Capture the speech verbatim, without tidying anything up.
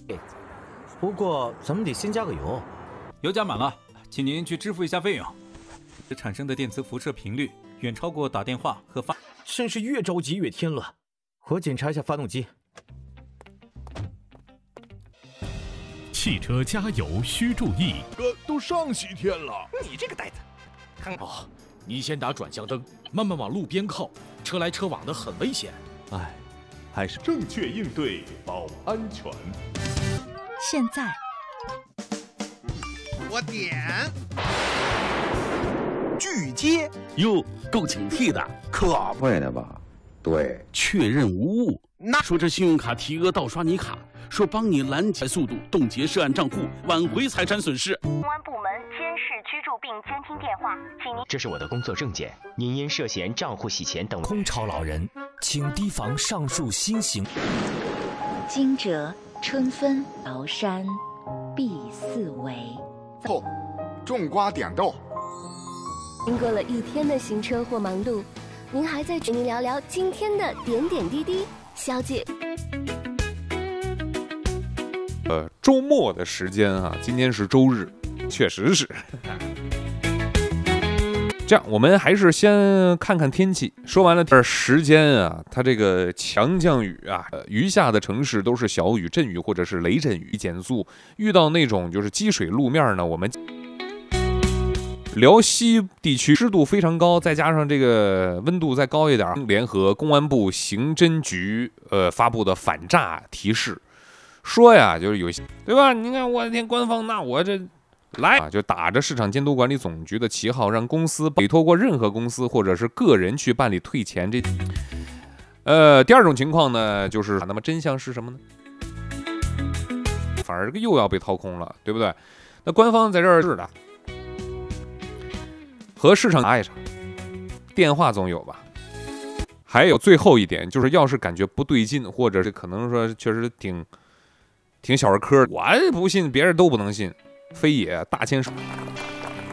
不过咱们得先加个油。 油加满了，请您去支付一下费用。产生的电磁辐射频率远超过打电话和发， 真是越着急越添乱。我检查一下发动机。 汽车加油需注意。 哥，都上喜天了， 你这个呆子，看哦，你先打转向灯，慢慢往路边靠，车来车往的很危险。 哎，还是正确应对保安全。 现在。 我点拒接哟，够警惕的， 可会的吧？对， 确认无误。 那说这信用卡提额盗刷你卡，说帮你拦截速度、冻结涉案账户、挽回财产损失。 公安部门监视居住并监听电话，请您。 这是我的工作证件，您因涉嫌账户洗钱等。 空巢老人，请提防上述新型。 惊蛰春分，崂山必四围。 后，种瓜点豆。 经过了一天的行车或忙碌，您还在与您聊聊今天的点点滴滴，小姐。 呃，周末的时间啊，今天是周日，确实是。这样，我们还是先看看天气。说完了这时间啊，它这个强降雨啊，呃、余下的城市都是小雨、阵雨或者是雷阵雨减速。遇到那种就是积水路面呢，我们辽西地区湿度非常高，再加上这个温度再高一点，联合公安部刑侦局呃发布的反诈提示，说呀，就是有些对吧？你看我的天，官方那我这。来啊，就打着市场监督管理总局的旗号，让公司委托过任何公司或者是个人去办理退钱。这，呃，第二种情况呢，就是那么真相是什么呢？反而又要被掏空了，对不对？那官方在这儿是的，和市场查一查，电话总有吧？还有最后一点，就是要是感觉不对劲，或者是可能说确实挺挺小儿科，我不信，别人都不能信。非也大千手。